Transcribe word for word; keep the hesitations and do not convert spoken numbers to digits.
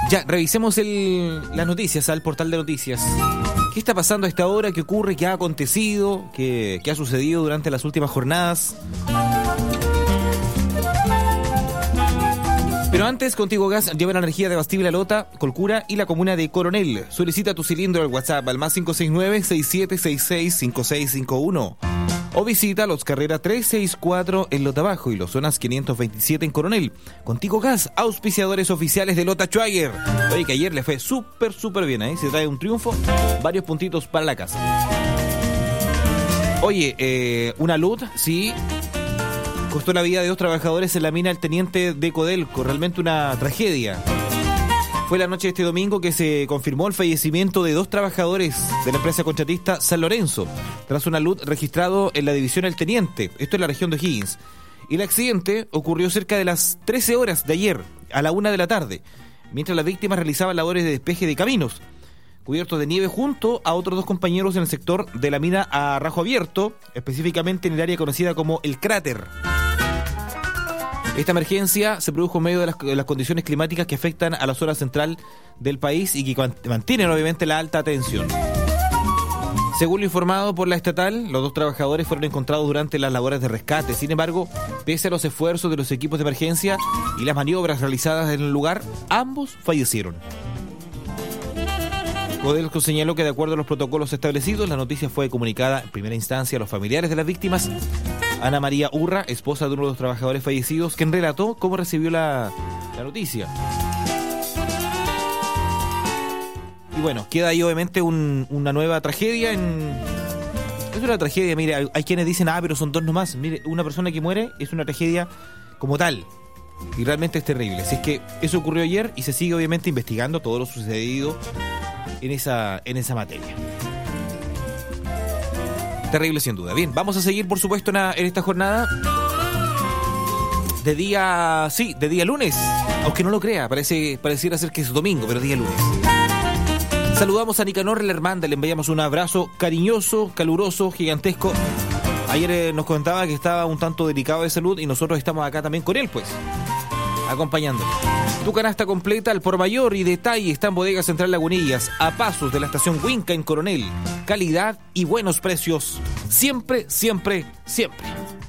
Ya, revisemos el, las noticias, al portal de noticias. ¿Qué está pasando a esta hora? ¿Qué ocurre? ¿Qué ha acontecido? ¿Qué, qué ha sucedido durante las últimas jornadas? Pero antes, Contigo Gas lleva la energía de Bastible La Lota, Colcura y la comuna de Coronel. Solicita tu cilindro al WhatsApp al más cinco seis nueve, seis siete seis seis, cinco seis cinco uno. O visita Los Carrera trescientos sesenta y cuatro en Lota Bajo y Los Zonas quinientos veintisiete en Coronel. Contigo Gas, auspiciadores oficiales de Lota Schwager. Oye, que ayer le fue súper, súper bien, ¿eh? Se trae un triunfo, varios puntitos para la casa. Oye, eh, una luz, sí, costó la vida de dos trabajadores en la mina El Teniente de Codelco. Realmente una tragedia. Fue la noche de este domingo que se confirmó el fallecimiento de dos trabajadores de la empresa contratista San Lorenzo, tras una luz registrado en la división El Teniente, esto en la región de O'Higgins. Y el accidente ocurrió cerca de las trece horas de ayer, a la una de la tarde, mientras las víctimas realizaban labores de despeje de caminos, cubiertos de nieve junto a otros dos compañeros en el sector de la mina a Rajo Abierto, específicamente en el área conocida como El Cráter. Esta emergencia se produjo en medio de las, de las condiciones climáticas que afectan a la zona central del país y que mantienen obviamente la alta tensión. Según lo informado por la estatal, los dos trabajadores fueron encontrados durante las labores de rescate. Sin embargo, pese a los esfuerzos de los equipos de emergencia y las maniobras realizadas en el lugar, ambos fallecieron. Codelco señaló que de acuerdo a los protocolos establecidos, la noticia fue comunicada en primera instancia a los familiares de las víctimas. Ana María Urra, esposa de uno de los trabajadores fallecidos, quien relató cómo recibió la, la noticia. Y bueno, queda ahí obviamente un, una nueva tragedia. En... Es una tragedia, mire, hay, hay quienes dicen, ah, pero son dos nomás. Mire, una persona que muere es una tragedia como tal. Y realmente es terrible. Así es que eso ocurrió ayer y se sigue obviamente investigando todo lo sucedido en esa, en esa materia. Terrible sin duda. Bien, vamos a seguir por supuesto en, en esta jornada de día, sí, de día lunes, aunque no lo crea, parece, pareciera ser que es domingo, pero día lunes. Saludamos a Nicanor Lermanda, le enviamos un abrazo cariñoso, caluroso, gigantesco. Ayer eh, nos comentaba que estaba un tanto delicado de salud y nosotros estamos acá también con él, pues, acompañándole. Tu canasta completa al por mayor y detalle está en Bodega Central Lagunillas, a pasos de la estación Huinca en Coronel. Calidad y buenos precios, siempre, siempre, siempre.